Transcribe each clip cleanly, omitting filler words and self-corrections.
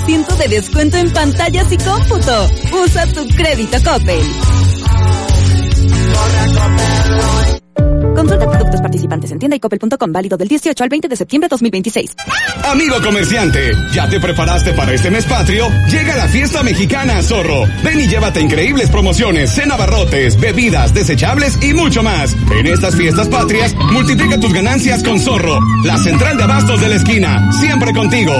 20% de descuento en pantallas y cómputo. Usa tu crédito Coppel. Consulta productos participantes en tienda y coppel.com, válido del 18 al 20 de septiembre de 2026. Amigo comerciante, ¿ya te preparaste para este mes patrio? Llega la fiesta mexicana a Zorro. Ven y llévate increíbles promociones en abarrotes, bebidas, desechables y mucho más. En estas fiestas patrias, multiplica tus ganancias con Zorro, la central de abastos de la esquina, siempre contigo.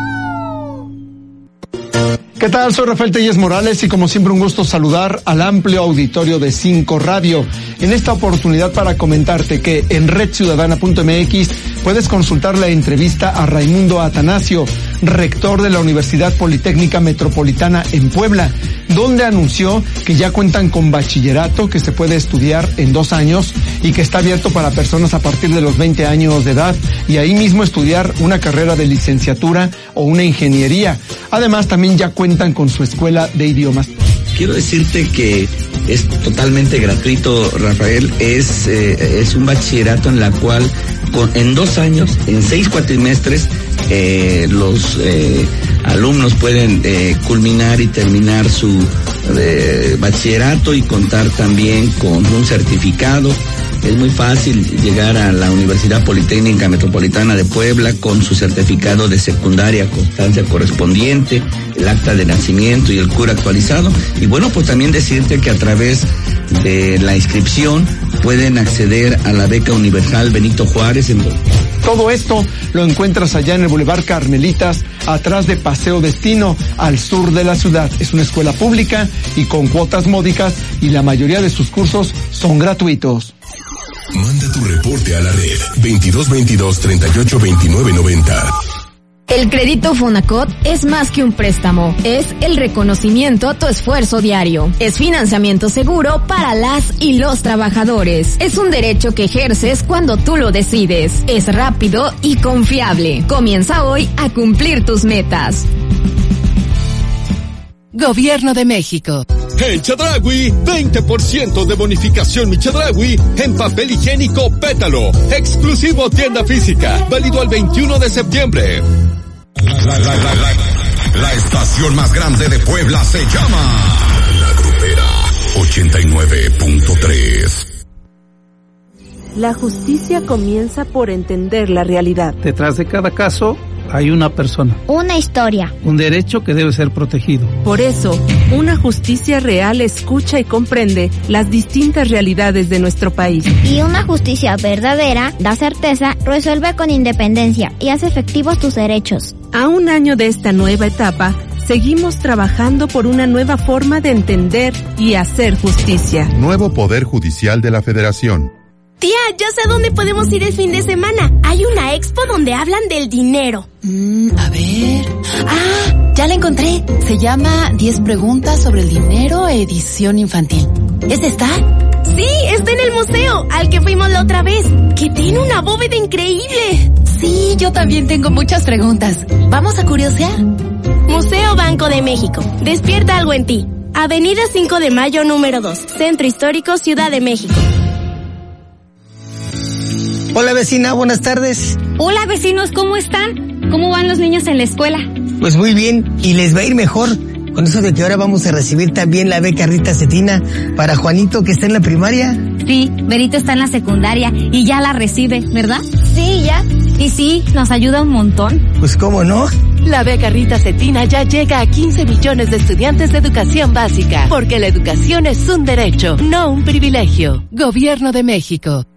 ¿Qué tal? Soy Rafael Telles Morales y como siempre un gusto saludar al amplio auditorio de 5 Radio. En esta oportunidad para comentarte que en redciudadana.mx puedes consultar la entrevista a Raimundo Atanasio, rector de la Universidad Politécnica Metropolitana en Puebla, donde anunció que ya cuentan con bachillerato que se puede estudiar en 2 años y que está abierto para personas a partir de los 20 años de edad y ahí mismo estudiar una carrera de licenciatura o una ingeniería. Además, también ya cuentan con su escuela de idiomas. Quiero decirte que es totalmente gratuito, Rafael. Es un bachillerato en la cual en 2 años, en 6 cuatrimestres, los alumnos pueden culminar y terminar su bachillerato y contar también con un certificado. Es muy fácil llegar a la Universidad Politécnica Metropolitana de Puebla con su certificado de secundaria, constancia correspondiente, el acta de nacimiento y el CUR actualizado. Y bueno, pues también decirte que a través de la inscripción pueden acceder a la beca universal Benito Juárez. Todo esto lo encuentras allá en el Boulevard Carmelitas, atrás de Paseo Destino, al sur de la ciudad. Es una escuela pública y con cuotas módicas y la mayoría de sus cursos son gratuitos. Manda tu reporte a la red 2222-382990. El crédito Fonacot es más que un préstamo, es el reconocimiento a tu esfuerzo diario. Es financiamiento seguro para las y los trabajadores. Es un derecho que ejerces cuando tú lo decides. Es rápido y confiable. Comienza hoy a cumplir tus metas. Gobierno de México. En Chedraui, 20% de bonificación Mi Chedraui en papel higiénico Pétalo. Exclusivo tienda física. Válido al 21 de septiembre. La estación más grande de Puebla se llama La Grupera 89.3. La justicia comienza por entender la realidad. Detrás de cada caso hay una persona. Una historia. Un derecho que debe ser protegido. Por eso, una justicia real escucha y comprende las distintas realidades de nuestro país. Y una justicia verdadera da certeza, resuelve con independencia y hace efectivos tus derechos. A 1 año de esta nueva etapa, seguimos trabajando por una nueva forma de entender y hacer justicia. Nuevo Poder Judicial de la Federación. Tía, ya sé dónde podemos ir el fin de semana. Hay una expo donde hablan del dinero. A ver... ¡Ah! Ya la encontré. Se llama 10 preguntas sobre el dinero, edición infantil. ¿Es esta? Sí, está en el museo, al que fuimos la otra vez. Que tiene una bóveda increíble. Sí, yo también tengo muchas preguntas. ¿Vamos a curiosear? Museo Banco de México. Despierta algo en ti. Avenida 5 de Mayo, número 2. Centro Histórico, Ciudad de México. Hola vecina, buenas tardes. Hola vecinos, ¿cómo están? ¿Cómo van los niños en la escuela? Pues muy bien, y les va a ir mejor con eso de que ahora vamos a recibir también la beca Rita Cetina para Juanito que está en la primaria. Sí, Berito está en la secundaria y ya la recibe, ¿verdad? Sí, ya. Y sí, nos ayuda un montón. Pues cómo no. La beca Rita Cetina ya llega a 15 millones de estudiantes de educación básica, porque la educación es un derecho, no un privilegio. Gobierno de México.